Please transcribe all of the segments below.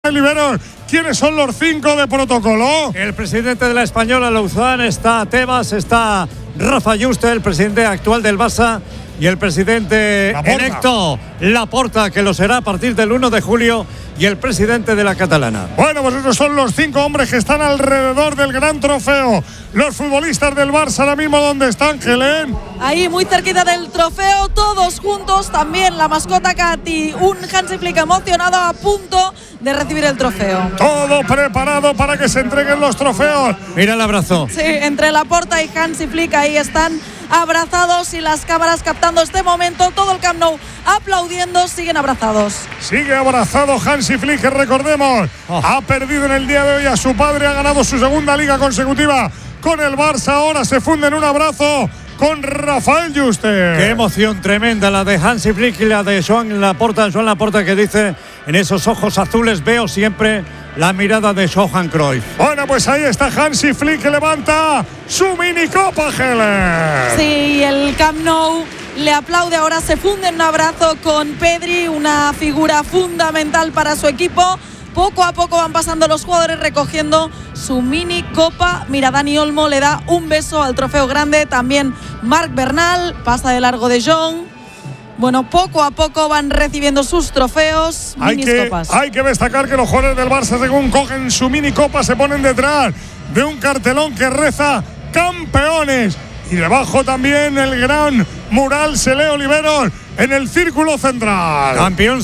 Liberón. ¿Quiénes son los 5 de protocolo? El presidente de la Española, Louzán, está Tebas, está Rafa Yuste, el presidente actual del Barça, y el presidente electo, Laporta, que lo será a partir del 1 de julio, y el presidente de la Catalana. Bueno, pues esos son los 5 hombres que están alrededor del gran trofeo. Los futbolistas del Barça ahora mismo, ¿dónde están, Helen? Ahí, muy cerquita del trofeo, todos juntos. También la mascota Katy, un Hansi Flick emocionado, a punto de recibir el trofeo. Todo preparado para que se entreguen los trofeos. Mira el abrazo. Sí, entre Laporta y Hansi Flick, ahí están abrazados, y las cámaras captando este momento, todo el Camp Nou aplaudiendo, siguen abrazados. Sigue abrazado Hansi Flick, que recordemos, ha perdido en el día de hoy a su padre, ha ganado su segunda liga consecutiva con el Barça, ahora se funde en un abrazo con Rafael Yuste. Qué emoción tremenda la de Hansi Flick y la de Joan Laporta, que dice: en esos ojos azules veo siempre la mirada de Johan Cruyff. Bueno, pues ahí está Hansi Flick, que levanta su mini copa, Helen. Sí, el Camp Nou le aplaude, ahora se funde en un abrazo con Pedri, una figura fundamental para su equipo. Poco a poco van pasando los jugadores recogiendo su mini copa. Mira, Dani Olmo le da un beso al trofeo grande, también Marc Bernal, pasa de largo de Jong. Bueno, poco a poco van recibiendo sus trofeos, copas. Hay que destacar que los jugadores del Barça, según cogen su mini copa, se ponen detrás de un cartelón que reza campeones. Y debajo también el gran mural Sele Oliveros en el círculo central. Campeones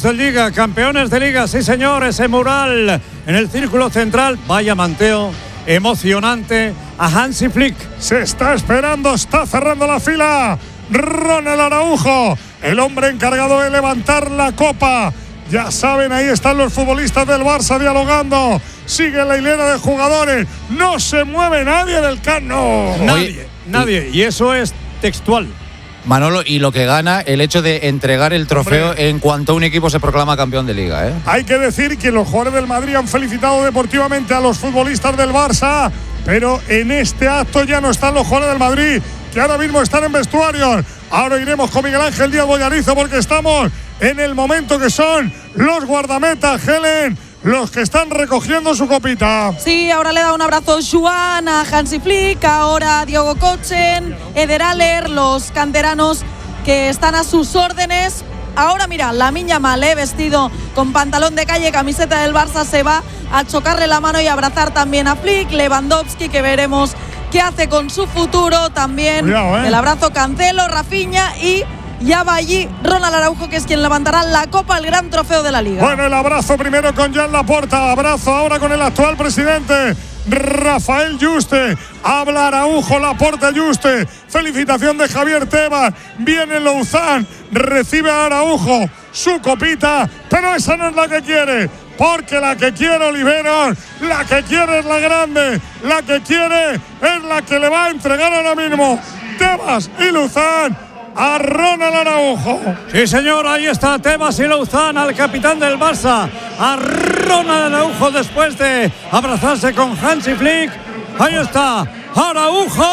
de Liga, sí señor, ese mural en el círculo central. Vaya manteo emocionante a Hansi Flick. Se está esperando, está cerrando la fila Ronald Araujo, el hombre encargado de levantar la copa. Ya saben, ahí están los futbolistas del Barça dialogando. Sigue la hilera de jugadores. No se mueve nadie del Camp Nou. Nadie. Y eso es textual. Manolo, y lo que gana el hecho de entregar el trofeo en cuanto un equipo se proclama campeón de Liga, ¿eh? Hay que decir que los jugadores del Madrid han felicitado deportivamente a los futbolistas del Barça, pero en este acto ya no están los jugadores del Madrid, que ahora mismo están en vestuarios. Ahora iremos con Miguel Ángel Díaz Bollarizo, porque estamos en el momento que son los guardametas, Helen, los que están recogiendo su copita. Sí, ahora le da un abrazo Joan a Hansi Flick, ahora Diogo Kochen, Eder Aller, los canteranos que están a sus órdenes. Ahora mira, Lamine Yamal, vestido con pantalón de calle, camiseta del Barça, se va a chocarle la mano y abrazar también a Flick. Lewandowski, que veremos qué hace con su futuro también. Cuidado, el abrazo Cancelo, Rafinha, y ya va allí Ronald Araujo, que es quien levantará la copa, el gran trofeo de la Liga. Bueno, el abrazo primero con Joan Laporta, abrazo ahora con el actual presidente Rafael Yuste. Habla Araujo, Laporta, Yuste. Felicitación de Javier Tebas. Viene Louzán, recibe a Araujo su copita, pero esa no es la que quiere, porque la que quiere Oliveros, la que quiere es la grande, la que quiere es la que le va a entregar ahora mismo Tebas y Louzán a Ronald Araujo. Sí señor, ahí está Tebas y Louzán, al capitán del Barça, a Ronald Araujo, después de abrazarse con Hansi Flick. Ahí está Araujo,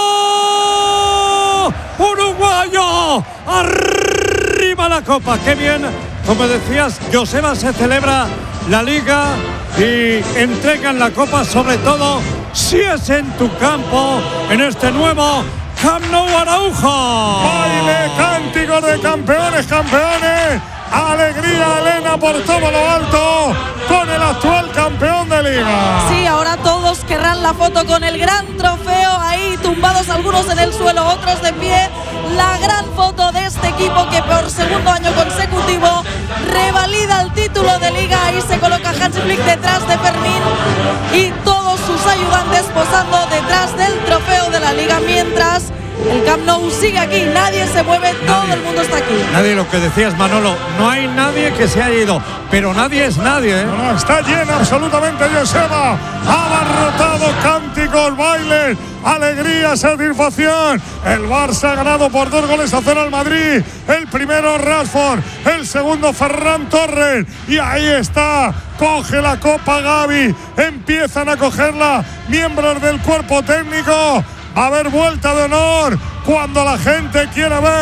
uruguayo, arriba la copa. Qué bien, como decías, Joseba, se celebra la Liga y entregan la copa, sobre todo si es en tu campo, en este nuevo Camp Nou. Araujo. Baile, cánticos de campeones, campeones. Alegría, Elena, por todo lo alto con el actual campeón de Liga. Sí, ahora todos querrán la foto con el gran trofeo, ahí tumbados, algunos en el suelo, otros de pie. La gran foto de este equipo que por segundo año consecutivo revalida el título de Liga. Ahí se coloca Hansi Flick detrás de Fermín y todos sus ayudantes posando detrás del trofeo de la Liga, mientras el Camp Nou sigue aquí, nadie se mueve, todo el mundo está aquí. Nadie, lo que decías, Manolo, no hay nadie que se haya ido, pero nadie es nadie, ¿eh? No, está llena absolutamente, Joseba. Abarrotado, cánticos, bailes, alegría, satisfacción. El Barça ha ganado por 2-0 al Madrid. El primero Rashford, el segundo Ferran Torres. Y ahí está, coge la copa Gavi. Empiezan a cogerla miembros del cuerpo técnico. Va a haber vuelta de honor cuando la gente quiera ver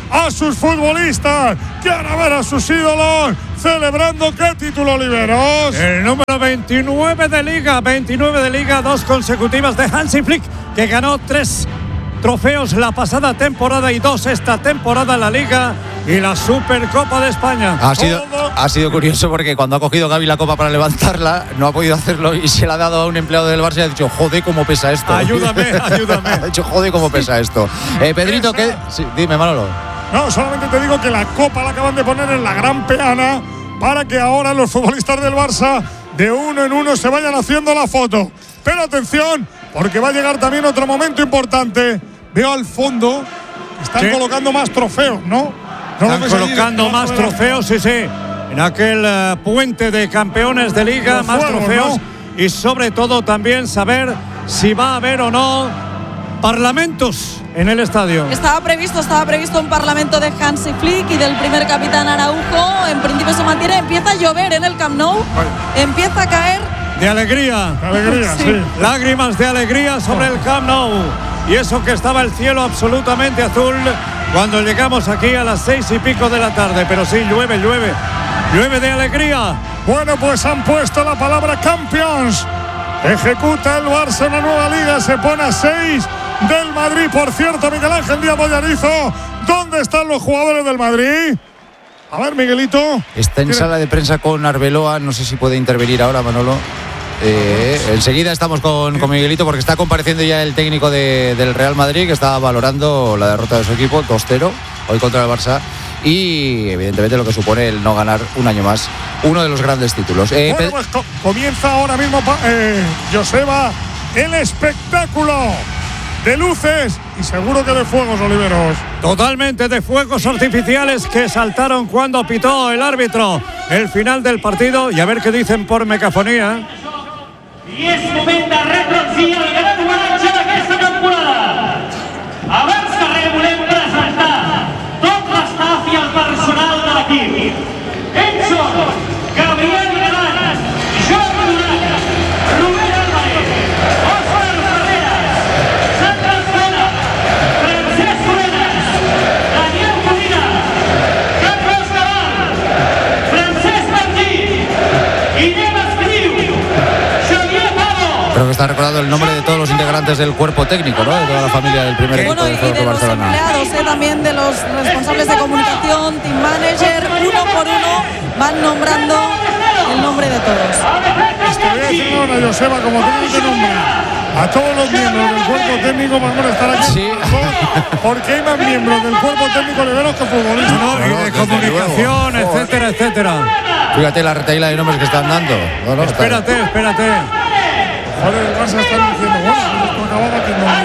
a sus futbolistas. Quieren ver a sus ídolos celebrando. ¿Qué título, Oliveros? El número 29 de Liga, 2 consecutivas de Hansi Flick, que ganó 3 trofeos la pasada temporada y 2 esta temporada en la Liga y la Supercopa de España. Ha sido curioso porque cuando ha cogido Gavi la copa para levantarla, no ha podido hacerlo y se la ha dado a un empleado del Barça y ha dicho, joder, cómo pesa esto. Ayúdame. Ha dicho, joder, cómo pesa esto. Pedrito, ¿qué? Sí, dime, Manolo. No, solamente te digo que la copa la acaban de poner en la gran peana para que ahora los futbolistas del Barça de uno en uno se vayan haciendo la foto. Pero atención, porque va a llegar también otro momento importante. Veo al fondo que están colocando más trofeos, ¿no? Están colocando más trofeos, sí. En aquel puente de campeones de Liga, más trofeos, ¿no? Y sobre todo también saber si va a haber o no parlamentos en el estadio. Estaba previsto un parlamento de Hansi Flick y del primer capitán Araujo. En principio se mantiene. Empieza a llover en el Camp Nou. Empieza a caer. De alegría. Sí. Lágrimas de alegría sobre el Camp Nou. Y eso que estaba el cielo absolutamente azul cuando llegamos aquí a las 6 y pico de la tarde. Pero sí, llueve de alegría. Bueno, pues han puesto la palabra Champions. Ejecuta el Barça una nueva liga. Se pone a 6 del Madrid. Por cierto, Miguel Ángel Díaz Bollarizo, ¿dónde están los jugadores del Madrid? A ver, Miguelito. Está en sala de prensa con Arbeloa. No sé si puede intervenir ahora, Manolo. Enseguida estamos con Miguelito porque está compareciendo ya el técnico del Real Madrid, que está valorando la derrota de su equipo 2-0 hoy contra el Barça y evidentemente lo que supone el no ganar un año más uno de los grandes títulos. Bueno, pues comienza ahora mismo, Joseba, el espectáculo de luces y seguro que de fuegos, Oliveros. Totalmente, de fuegos artificiales que saltaron cuando pitó el árbitro el final del partido, y a ver qué dicen por megafonía. I és moment de retroncir el gran homenatge d'aquesta temporada. Abans que res volem presentar tot l'estaf i el personal de l'equip. Ells són Gabriel Galán, Jordi Durán, Rubén Álvarez, Óscar Ferreras, Sandra Zona, Francesc Morenas, Daniel Codina, Carlos Naval, Francesc Martí, Guillem Escriu, Creo que está recordando el nombre de todos los integrantes del cuerpo técnico, ¿no? De toda la familia del primer equipo del Fútbol Club Barcelona. Y de los empleados, también de los responsables de comunicación, team manager, uno por uno van nombrando el nombre de todos. Te voy a decir ahora, Joseba, como tengo que nombrar a todos los miembros del cuerpo técnico para estar aquí. Sí. Porque hay más miembros del cuerpo técnico liberos que futbolistas. Y de comunicación, etcétera. Fíjate la retaíla de nombres que están dando. Espérate. Joder, el Barça está diciendo, bueno, acababa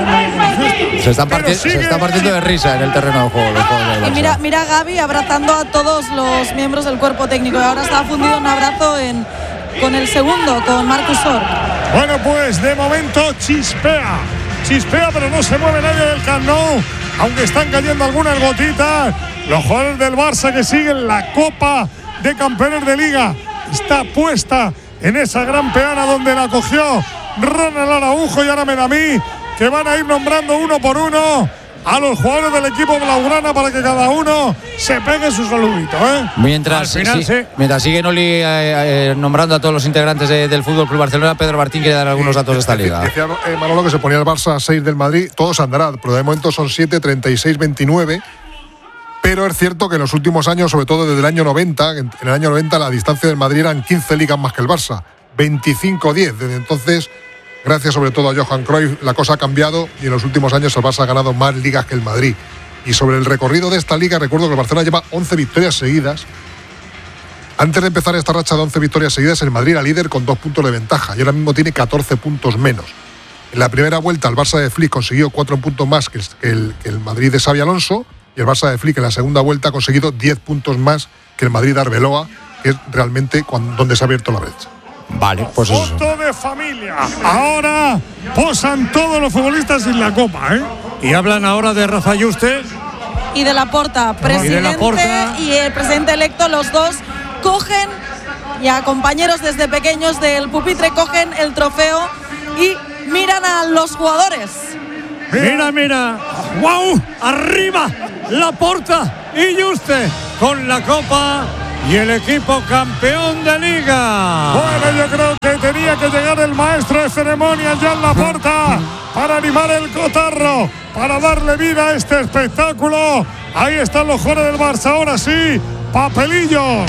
que no. Se están partiendo de risa en el terreno de juego los jugadores del Barça. Y mira a Gavi abrazando a todos los miembros del cuerpo técnico. Y ahora está fundido un abrazo con el segundo, con Marcus Orr. Bueno, pues de momento chispea, pero no se mueve nadie del Camp Nou, aunque están cayendo algunas gotitas. Los jugadores del Barça que siguen la Copa de Campeones de Liga está puesta en esa gran peana donde la cogió Ronald Araujo, y ahora me da a mí que van a ir nombrando uno por uno a los jugadores del equipo blaugrana para que cada uno se pegue su saludito, Mientras siguen Oli nombrando a todos los integrantes del Fútbol Club Barcelona, Pedro Martín quiere dar algunos datos de esta liga. Decía Manolo que se ponía el Barça a 6 del Madrid, todos andará, pero de momento son 7, 36, 29. Pero es cierto que en los últimos años, sobre todo desde el año 90, en el año 90 la distancia del Madrid eran 15 ligas más que el Barça, 25-10. Desde entonces, gracias sobre todo a Johan Cruyff, la cosa ha cambiado y en los últimos años el Barça ha ganado más ligas que el Madrid. Y sobre el recorrido de esta liga, recuerdo que el Barcelona lleva 11 victorias seguidas. Antes de empezar esta racha de 11 victorias seguidas, el Madrid era líder con 2 puntos de ventaja y ahora mismo tiene 14 puntos menos. En la primera vuelta, el Barça de Flick consiguió 4 puntos más que el Madrid de Xabi Alonso, y el Barça de Flick en la segunda vuelta ha conseguido 10 puntos más que el Madrid de Arbeloa, que es realmente donde se ha abierto la brecha. Vale, pues eso. Foto de familia. Ahora posan todos los futbolistas en la Copa, Y hablan ahora de Rafa Yuste y de Laporta, presidente y el presidente electo. Los dos cogen, ya compañeros desde pequeños del pupitre, cogen el trofeo y miran a los jugadores. Mira. ¡Wow! Arriba Laporta y Juste con la copa y el equipo campeón de liga. Bueno, yo creo que tenía que llegar el maestro de ceremonias, Joan Laporta, para animar el cotarro, para darle vida a este espectáculo. Ahí están los jugadores del Barça, ahora sí, papelillos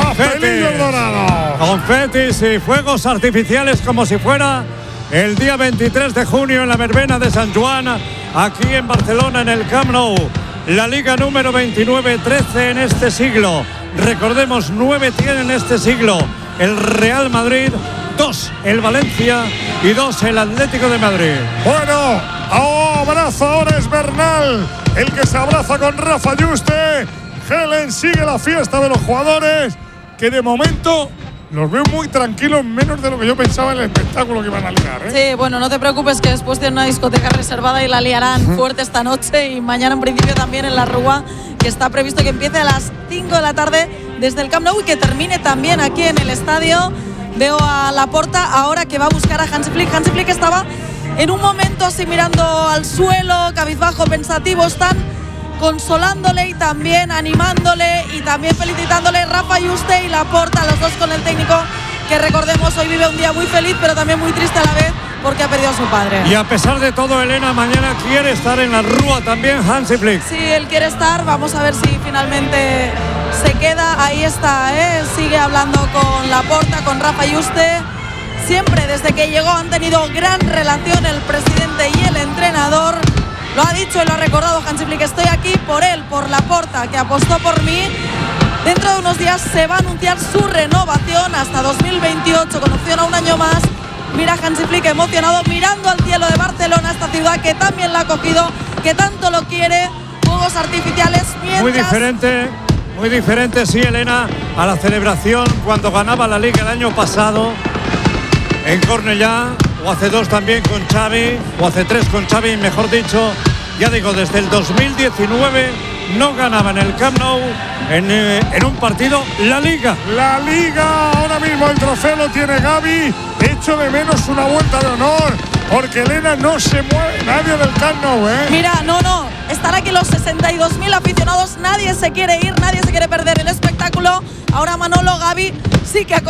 dorados. Confetis y fuegos artificiales como si fuera el día 23 de junio en la verbena de San Juan, aquí en Barcelona, en el Camp Nou. La liga número 29, 13 en este siglo. Recordemos, 9 tiene en este siglo el Real Madrid, 2 el Valencia y 2 el Atlético de Madrid. Bueno, abrazo ahora es Bernal, el que se abraza con Rafa Juste. Helen sigue la fiesta de los jugadores, que de momento los veo muy tranquilos, menos de lo que yo pensaba en el espectáculo que iban a liar, ¿eh? Sí, bueno, no te preocupes que después tienen una discoteca reservada y la liarán fuerte esta noche y mañana en principio también en la Rúa, que está previsto que empiece a las 5 de la tarde desde el Camp Nou y que termine también aquí en el estadio. Veo a Laporta ahora que va a buscar a Hansi Flick. Hansi Flick estaba en un momento así mirando al suelo, cabizbajo, pensativo. Están consolándole y también animándole y también felicitándole Rafa Juste y Laporta, los dos con el técnico, que recordemos hoy vive un día muy feliz pero también muy triste a la vez porque ha perdido a su padre. Y a pesar de todo, Elena, mañana quiere estar en la Rúa también Hansi Flick. Sí, él quiere estar, vamos a ver si finalmente se queda. Ahí está, sigue hablando con Laporta, con Rafa Juste. Siempre desde que llegó han tenido gran relación el presidente y el entrenador. Lo ha dicho y lo ha recordado Hansi Flick, estoy aquí por él, por Laporta, que apostó por mí. Dentro de unos días se va a anunciar su renovación hasta 2028, con opción a un año más. Mira Hansi Flick emocionado, mirando al cielo de Barcelona, esta ciudad que también la ha cogido, que tanto lo quiere. Fuegos artificiales mientras… Muy diferente, sí, Elena, a la celebración cuando ganaba la Liga el año pasado en Cornellá, o hace 2 también con Xavi, o hace 3 con Xavi, mejor dicho. Ya digo, desde el 2019 no ganaba en el Camp Nou en un partido la Liga. La Liga, ahora mismo el trofeo lo tiene Gaby. Echo de menos una vuelta de honor, porque Elena no se mueve nadie del Camp Nou, ¿eh? Mira, no, están aquí los 62.000 aficionados, nadie se quiere ir, nadie se quiere perder el espectáculo. Ahora Manolo, Gaby sí que ha